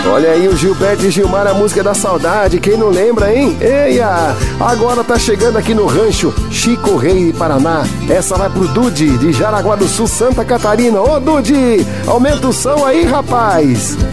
Olha aí o Gilberto e Gilmar, a música da saudade, quem não lembra, hein? Eia! Agora tá chegando aqui no rancho Chico Rei, Paraná. Essa vai pro Dude, de Jaraguá do Sul, Santa Catarina. Ô Dude, aumenta o som aí, rapaz!